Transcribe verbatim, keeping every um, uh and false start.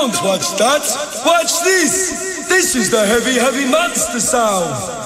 Don't watch that. Watch this. This is the heavy, heavy monster sound.